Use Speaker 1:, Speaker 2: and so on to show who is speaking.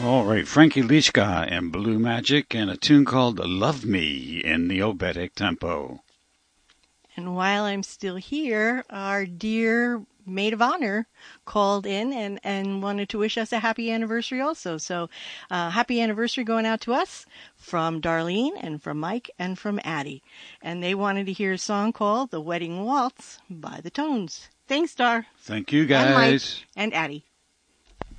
Speaker 1: All right, Frankie Lishka and Blue Magic and a tune called Love Me in the Oberek tempo.
Speaker 2: And while I'm still here, our dear maid of honor called in and wanted to wish us a happy anniversary also. So happy anniversary going out to us from Darlene and from Mike and from Addie. And they wanted to hear a song called The Wedding Waltz by the Tones. Thanks, Dar.
Speaker 1: Thank you,
Speaker 2: And Mike
Speaker 1: guys.
Speaker 2: and Addie.